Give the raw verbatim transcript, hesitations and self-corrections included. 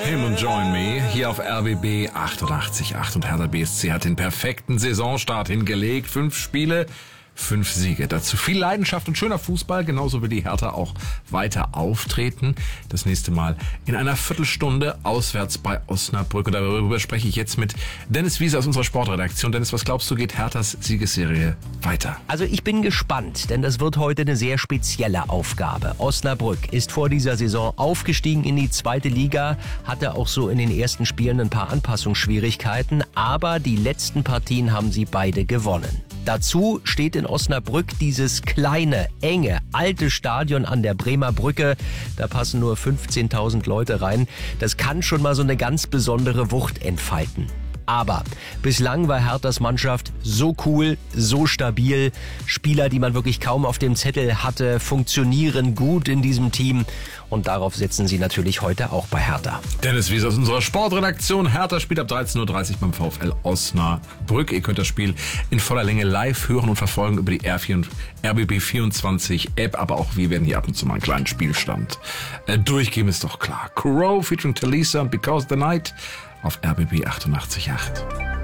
Him und Join Me hier auf R B B achtundachtzig Komma acht und Hertha B S C hat den perfekten Saisonstart hingelegt. Fünf Spiele, fünf Siege. Dazu viel Leidenschaft und schöner Fußball. Genauso will die Hertha auch weiter auftreten. Das nächste Mal in einer Viertelstunde auswärts bei Osnabrück. Und darüber spreche ich jetzt mit Dennis Wiese aus unserer Sportredaktion. Dennis, was glaubst du, geht Herthas Siegesserie weiter? Also ich bin gespannt, denn das wird heute eine sehr spezielle Aufgabe. Osnabrück ist vor dieser Saison aufgestiegen in die zweite Liga, hatte auch so in den ersten Spielen ein paar Anpassungsschwierigkeiten, aber die letzten Partien haben sie beide gewonnen. Dazu steht in Osnabrück dieses kleine, enge, alte Stadion an der Bremer Brücke. Da passen nur fünfzehntausend Leute rein. Das kann schon mal so eine ganz besondere Wucht entfalten. Aber bislang war Herthas Mannschaft so cool, so stabil. Spieler, die man wirklich kaum auf dem Zettel hatte, funktionieren gut in diesem Team. Und darauf setzen sie natürlich heute auch bei Hertha. Dennis Wiese aus unserer Sportredaktion. Hertha spielt ab dreizehn Uhr dreißig beim VfL Osnabrück. Ihr könnt das Spiel in voller Länge live hören und verfolgen über die R vier und R B B vierundzwanzig App. Aber auch wir werden hier ab und zu mal einen kleinen Spielstand äh, durchgeben, ist doch klar. Crow featuring Talisa und Because the Night auf R B B achtundachtzig Komma acht.